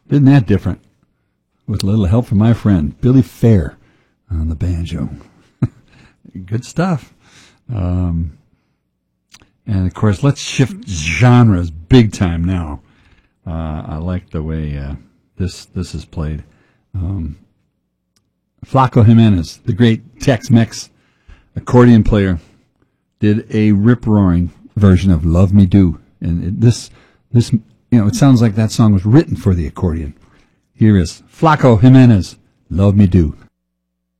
Isn't that different? With a little help from my friend, Billy Fair, on the banjo. Good stuff. And, of course, let's shift genres big time now. I like the way this is played. Flaco Jimenez, the great Tex-Mex accordion player, did a rip-roaring version of Love Me Do. And this, it sounds like that song was written for the accordion. Here is Flaco Jimenez, Love Me Do.